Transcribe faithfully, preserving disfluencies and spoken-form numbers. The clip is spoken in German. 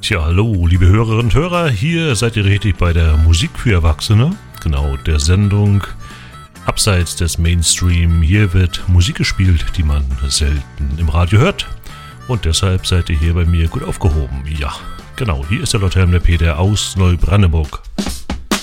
Tja, hallo, liebe Hörerinnen und Hörer, hier seid ihr richtig bei der Musik für Erwachsene, genau, der Sendung abseits des Mainstream. Hier wird Musik gespielt, die man selten im Radio hört, und deshalb seid ihr hier bei mir gut aufgehoben. Ja, genau, hier ist der Lord Helm, der Peter aus Neubrandenburg.